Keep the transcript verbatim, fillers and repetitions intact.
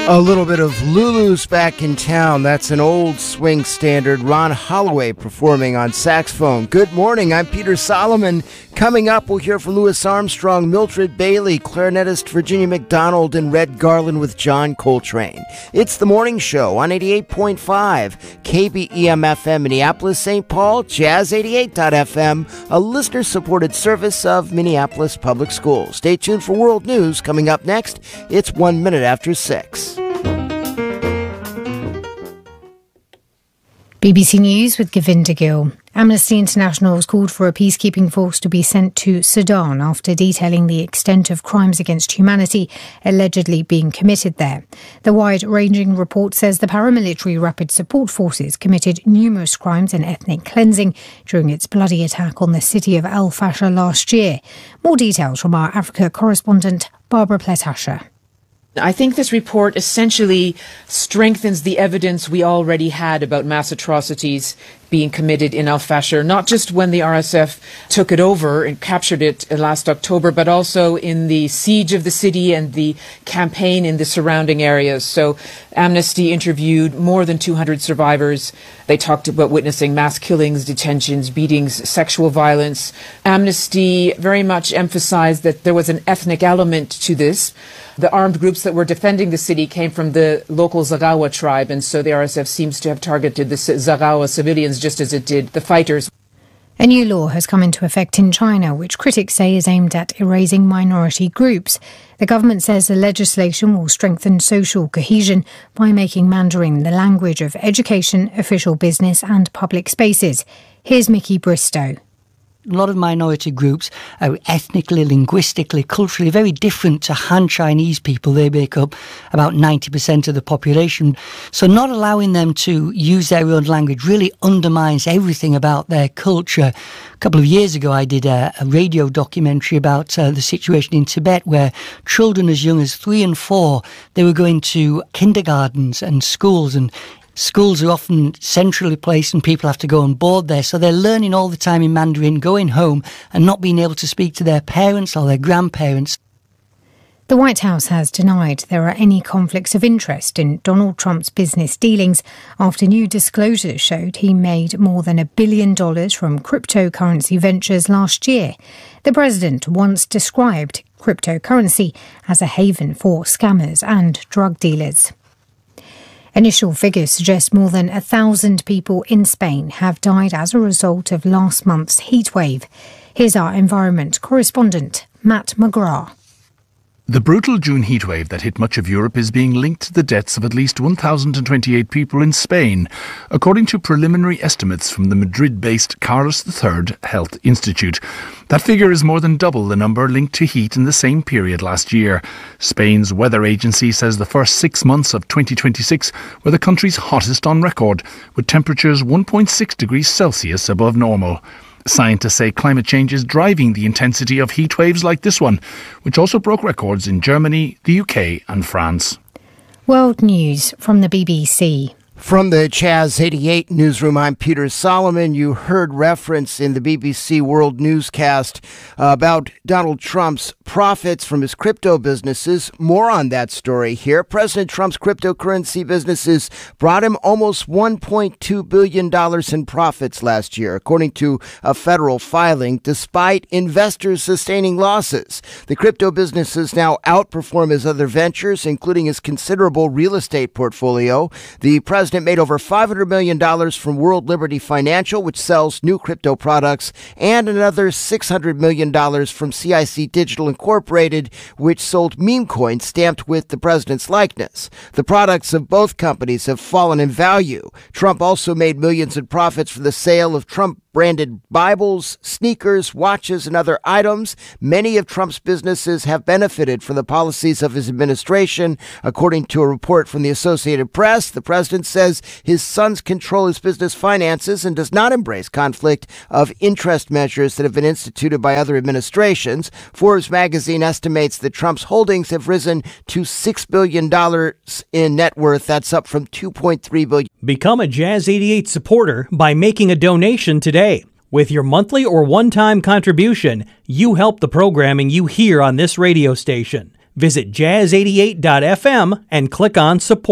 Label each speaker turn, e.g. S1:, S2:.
S1: A little bit of Lulu's Back in Town. That's an old swing standard. Ron Holloway performing on saxophone. Good morning. I'm Peter Solomon. Coming up, we'll hear from Louis Armstrong, Mildred Bailey, clarinetist Virginia McDonald, and Red Garland with John Coltrane. It's the morning show on eighty-eight point five K B E M F M Minneapolis, Saint Paul, Jazz eighty-eight dot F M, a listener-supported service of Minneapolis Public Schools. Stay tuned for world news coming up next. It's one minute after six.
S2: B B C News with Govinda Gill. Amnesty International has called for a peacekeeping force to be sent to Sudan after detailing the extent of crimes against humanity allegedly being committed there. The wide-ranging report says the paramilitary Rapid Support Forces committed numerous crimes and ethnic cleansing during its bloody attack on the city of Al Fasher last year. More details from our Africa correspondent Barbara Pletasher.
S3: I think this report essentially strengthens the evidence we already had about mass atrocities being committed in Al Fasher, not just when the R S F took it over and captured it last October, but also in the siege of the city and the campaign in the surrounding areas. So Amnesty interviewed more than two hundred survivors. They talked about witnessing mass killings, detentions, beatings, sexual violence. Amnesty very much emphasized that there was an ethnic element to this. The armed groups that were defending the city came from the local Zagawa tribe, and so the R S F seems to have targeted the Zagawa civilians just as it did the fighters.
S2: A new law has come into effect in China, which critics say is aimed at erasing minority groups. The government says the legislation will strengthen social cohesion by making Mandarin the language of education, official business and public spaces. Here's Mickey Bristow.
S4: A lot of minority groups are ethnically, linguistically, culturally very different to Han Chinese people. They make up about ninety percent of the population. So not allowing them to use their own language really undermines everything about their culture. A couple of years ago, I did a, a radio documentary about uh, the situation in Tibet, where children as young as three and four, they were going to kindergartens and schools, and schools are often centrally placed and people have to go on board there. So they're learning all the time in Mandarin, going home and not being able to speak to their parents or their grandparents.
S2: The White House has denied there are any conflicts of interest in Donald Trump's business dealings after new disclosures showed he made more than a billion dollars from cryptocurrency ventures last year. The president once described cryptocurrency as a haven for scammers and drug dealers. Initial figures suggest more than a thousand people in Spain have died as a result of last month's heatwave. Here's our environment correspondent, Matt McGrath.
S5: The brutal June heatwave that hit much of Europe is being linked to the deaths of at least one thousand twenty-eight people in Spain, according to preliminary estimates from the Madrid-based Carlos the Third Health Institute. That figure is more than double the number linked to heat in the same period last year. Spain's weather agency says the first six months of twenty twenty-six were the country's hottest on record, with temperatures one point six degrees Celsius above normal. Scientists say climate change is driving the intensity of heat waves like this one, which also broke records in Germany, the U K and France.
S2: World News from the B B C.
S1: From the Chaz eighty-eight newsroom, I'm Peter Solomon. You heard reference in the B B C World Newscast uh, about Donald Trump's profits from his crypto businesses. More on that story here. President Trump's cryptocurrency businesses brought him almost one point two billion dollars in profits last year, according to a federal filing, despite investors sustaining losses. The crypto businesses now outperform his other ventures, including his considerable real estate portfolio. The president President made over five hundred million dollars from World Liberty Financial, which sells new crypto products, and another six hundred million dollars from C I C Digital Incorporated, which sold meme coins stamped with the president's likeness. The products of both companies have fallen in value. Trump also made millions in profits for the sale of Trump branded Bibles, sneakers, watches, and other items. Many of Trump's businesses have benefited from the policies of his administration. According to a report from the Associated Press, the president says his sons control his business finances and does not embrace conflict of interest measures that have been instituted by other administrations. Forbes magazine estimates that Trump's holdings have risen to six billion dollars in net worth. That's up from two point three billion dollars.
S6: Become a Jazz eighty-eight supporter by making a donation today. With your monthly or one-time contribution, you help the programming you hear on this radio station. Visit jazz eighty-eight dot f m and click on support.